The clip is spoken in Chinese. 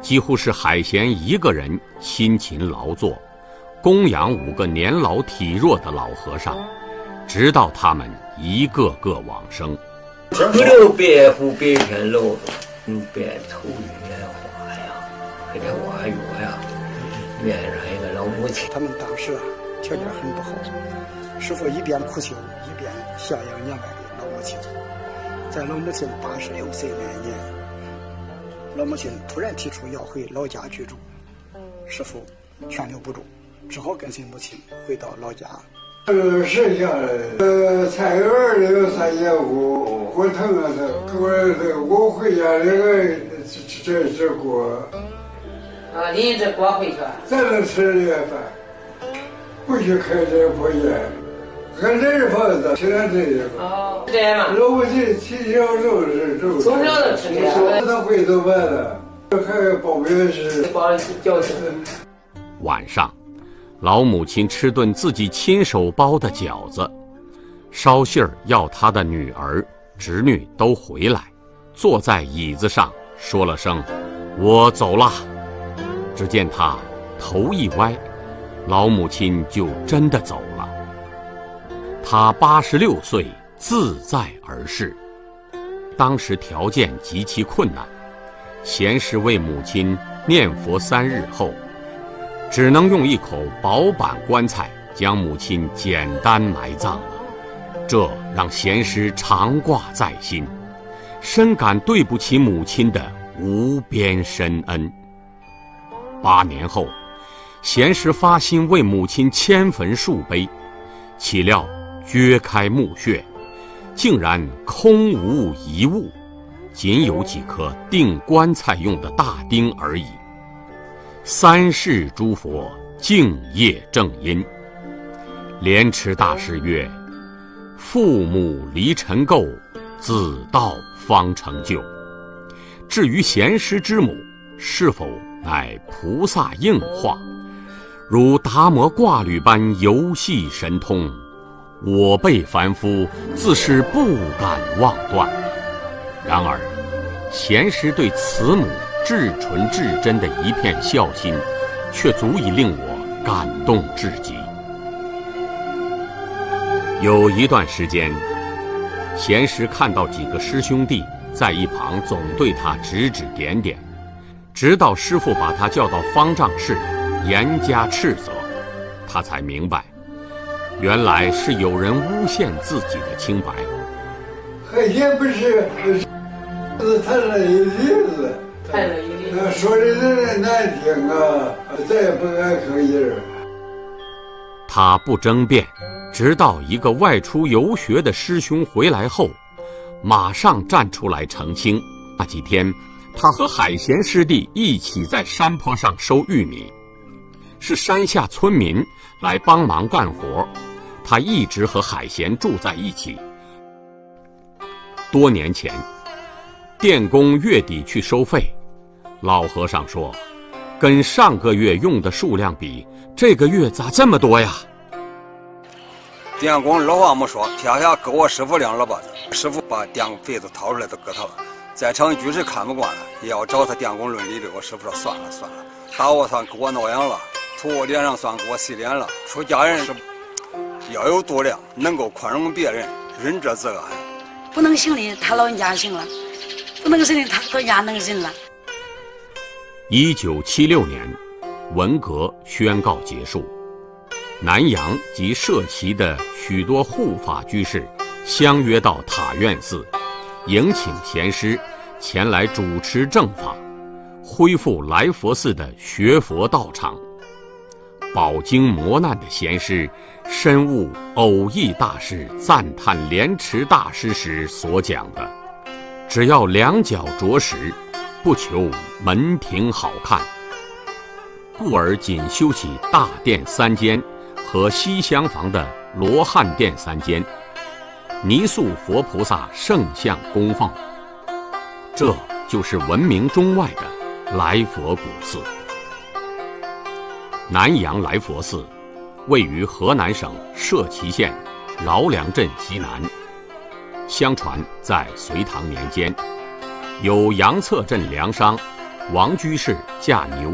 几乎是海贤一个人辛勤劳作，供养5个年老体弱的老和尚，直到他们一个个往生。 不留白虎白天劳动，用白头玉莲花呀，给这挖药呀，面上一个老母亲。 他们当时条件很不好，师父一边苦修，一边孝养年迈的老母亲。在老母亲86岁那年，老母亲突然提出要回老家居住，师父劝留不住，只好跟随母亲回到老家。 剩下的菜园里有3间屋，我疼啊我回家那个这锅啊，拎着锅回去， 咱能吃这饭，不去开这破烟，还人房子吃点这个。 哦，这样嘛。 老母亲起小肉是肉， 从小就吃这个。 他回头完了，还包面是包饺子。 晚上，老母亲吃顿自己亲手包的饺子，捎信儿要她的女儿、侄女都回来，坐在椅子上说了声“我走了”。只见她头一歪，老母亲就真的走了。她86岁自在而逝。当时条件极其困难，贤师为母亲念佛3日后，只能用一口薄板棺材将母亲简单埋葬了。这让贤师常挂在心，深感对不起母亲的无边深恩。8年后，贤师发心为母亲迁坟树碑，岂料掘开墓穴，竟然空无一物，仅有几颗钉棺材用的大钉而已。3世诸佛敬业正因。莲池大师曰：父母离尘垢，子道方成就。至于贤师之母是否乃菩萨应化，如达摩挂履般游戏神通，我辈凡夫自是不敢妄断。然而贤师对慈母至纯至真的一片孝心，却足以令我感动至极。有一段时间，贤师看到几个师兄弟在一旁总对他指指点点，直到师父把他叫到方丈室严加斥责，他才明白，原来是有人诬陷自己的清白。 海贤不是谈了一例子，说的人难听啊，再也不敢吭音。 他不争辩，直到一个外出游学的师兄回来后，马上站出来澄清。那几天，他和海贤师弟一起在山坡上收玉米，是山下村民来帮忙干活，他一直和海贤住在一起。多年前，电工月底去收费，老和尚说，跟上个月用的数量比，这个月咋这么多呀？ 电工老话没说，天下给我师傅2老巴子，师傅把电费子掏出来都给他了。在场居士看不惯了，也要找他电工论理的。我师傅说算了，打我算给我挠痒了，吐我脸上算给我洗脸了。出家人是要有度量，能够宽容别人，仁者自安。 不能行的他老人家行了，不能行的他老人家能行了。 1976年，文革宣告结束，南阳及社旗的许多护法居士相约到塔院寺，迎请贤师前来主持正法，恢复来佛寺的学佛道场。饱经磨难的贤师深悟偶益大师赞叹莲池大师时所讲的，只要2脚着实，不求门庭好看，故而仅修起大殿3间和西厢房的罗汉殿3间，泥塑佛菩萨圣像供奉。这就是闻名中外的来佛古寺。南阳来佛寺位于河南省社旗县饶梁镇西南。相传在隋唐年间，有杨策镇粮商王居士驾牛